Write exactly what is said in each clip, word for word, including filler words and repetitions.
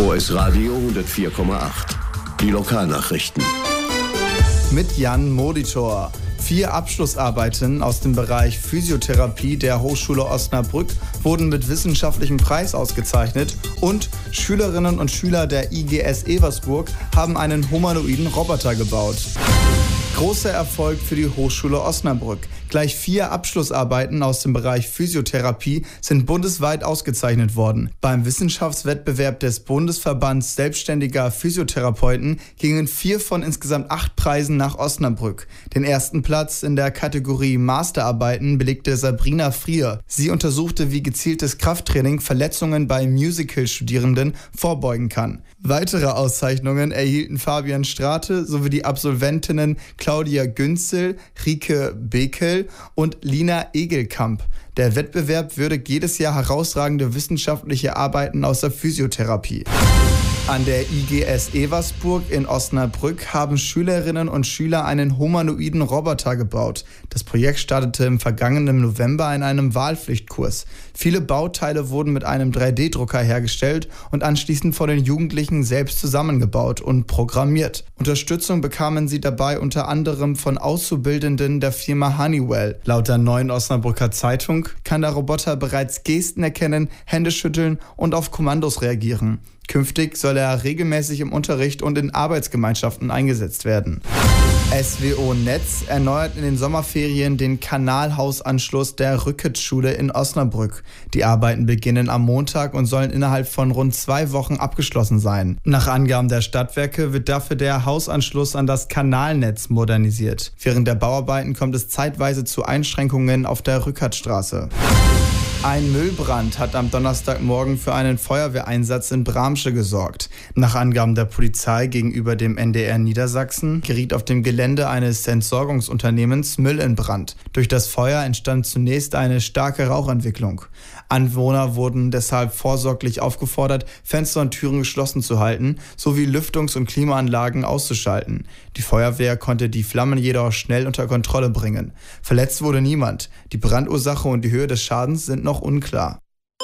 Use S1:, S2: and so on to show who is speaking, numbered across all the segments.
S1: O S Radio hundertvier Komma acht. Die Lokalnachrichten.
S2: Mit Jan Molitor. Vier Abschlussarbeiten aus dem Bereich Physiotherapie der Hochschule Osnabrück wurden mit wissenschaftlichem Preis ausgezeichnet und Schülerinnen und Schüler der I G S Eversburg haben einen humanoiden Roboter gebaut. Großer Erfolg für die Hochschule Osnabrück. Gleich vier Abschlussarbeiten aus dem Bereich Physiotherapie sind bundesweit ausgezeichnet worden. Beim Wissenschaftswettbewerb des Bundesverbands Selbstständiger Physiotherapeuten gingen vier von insgesamt acht Preisen nach Osnabrück. Den ersten Platz in der Kategorie Masterarbeiten belegte Sabrina Frier. Sie untersuchte, wie gezieltes Krafttraining Verletzungen bei Musical-Studierenden vorbeugen kann. Weitere Auszeichnungen erhielten Fabian Strate sowie die Absolventinnen Claudia Günzel, Rike Bekel und Lina Egelkamp. Der Wettbewerb würdigt jedes Jahr herausragende wissenschaftliche Arbeiten aus der Physiotherapie. An der I G S Eversburg in Osnabrück haben Schülerinnen und Schüler einen humanoiden Roboter gebaut. Das Projekt startete im vergangenen November in einem Wahlpflichtkurs. Viele Bauteile wurden mit einem drei D Drucker hergestellt und anschließend von den Jugendlichen selbst zusammengebaut und programmiert. Unterstützung bekamen sie dabei unter anderem von Auszubildenden der Firma Honeywell. Laut der Neuen Osnabrücker Zeitung kann der Roboter bereits Gesten erkennen, Hände schütteln und auf Kommandos reagieren. Künftig soll er regelmäßig im Unterricht und in Arbeitsgemeinschaften eingesetzt werden. S W O Netz erneuert in den Sommerferien den Kanalhausanschluss der Rückert-Schule in Osnabrück. Die Arbeiten beginnen am Montag und sollen innerhalb von rund zwei Wochen abgeschlossen sein. Nach Angaben der Stadtwerke wird dafür der Hausanschluss an das Kanalnetz modernisiert. Während der Bauarbeiten kommt es zeitweise zu Einschränkungen auf der Rückertstraße. Ein Müllbrand hat am Donnerstagmorgen für einen Feuerwehreinsatz in Bramsche gesorgt. Nach Angaben der Polizei gegenüber dem N D R Niedersachsen geriet auf dem Gelände eines Entsorgungsunternehmens Müll in Brand. Durch das Feuer entstand zunächst eine starke Rauchentwicklung. Anwohner wurden deshalb vorsorglich aufgefordert, Fenster und Türen geschlossen zu halten, sowie Lüftungs- und Klimaanlagen auszuschalten. Die Feuerwehr konnte die Flammen jedoch schnell unter Kontrolle bringen. Verletzt wurde niemand. Die Brandursache und die Höhe des Schadens sind noch unklar.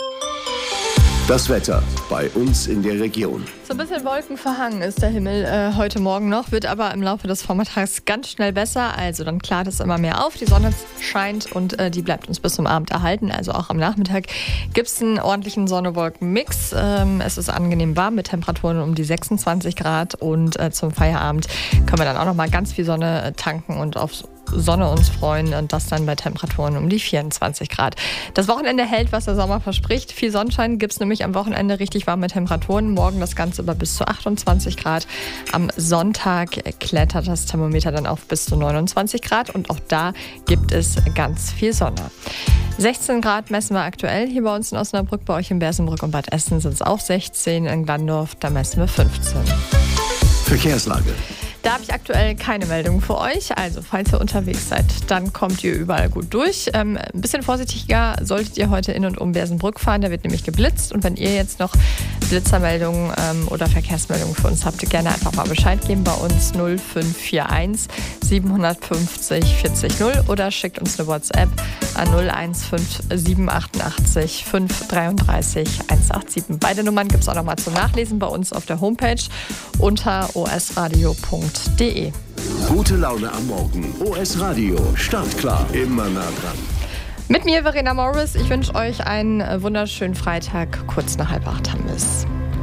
S1: Das Wetter bei uns in der Region.
S3: So ein bisschen wolkenverhangen ist der Himmel äh, heute Morgen noch, wird aber im Laufe des Vormittags ganz schnell besser. Also dann klart es immer mehr auf, die Sonne scheint und äh, die bleibt uns bis zum Abend erhalten. Also auch am Nachmittag gibt es einen ordentlichen Sonne-Wolken-Mix. Ähm, es ist angenehm warm mit Temperaturen um die sechsundzwanzig Grad und äh, zum Feierabend können wir dann auch noch mal ganz viel Sonne äh, tanken und aufs Sonne uns freuen und das dann bei Temperaturen um die vierundzwanzig Grad. Das Wochenende hält, was der Sommer verspricht. Viel Sonnenschein gibt es nämlich am Wochenende, richtig warme Temperaturen. Morgen das Ganze über bis zu achtundzwanzig Grad. Am Sonntag klettert das Thermometer dann auf bis zu neunundzwanzig Grad und auch da gibt es ganz viel Sonne. sechzehn Grad messen wir aktuell hier bei uns in Osnabrück. Bei euch in Bersenbrück und Bad Essen sind es auch sechzehn. In Glandorf, da messen wir fünfzehn.
S1: Verkehrslage.
S3: Da habe ich aktuell keine Meldung für euch. Also, falls ihr unterwegs seid, dann kommt ihr überall gut durch. Ähm, ein bisschen vorsichtiger solltet ihr heute in und um Bersenbrück fahren. Da wird nämlich geblitzt. Und wenn ihr jetzt noch Blitzermeldungen ähm, oder Verkehrsmeldungen für uns habt, gerne einfach mal Bescheid geben bei uns null fünf vier eins sieben fünf null vierzig null oder schickt uns eine WhatsApp an null eins fünf sieben acht acht fünf drei drei eins acht sieben. Beide Nummern gibt es auch nochmal zum Nachlesen bei uns auf der Homepage unter o s radio punkt d e.
S1: Gute Laune am Morgen. O S Radio. Startklar. Immer nah dran.
S3: Mit mir Verena Morris. Ich wünsche euch einen wunderschönen Freitag. Kurz nach halb acht haben wir es.